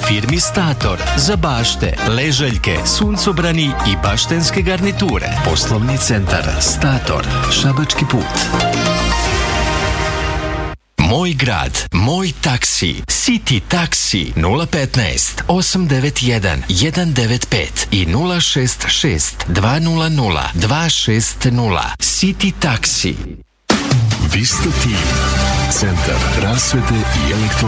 firmi Stator za bašte, ležaljke, suncobrani i baštenske garniture. Poslovni centar Stator, Šabački put. Moj grad, moj taksi, City Taxi 015 891 195 i 066 200 260. City Taxi. Vista Team, centar rasvete i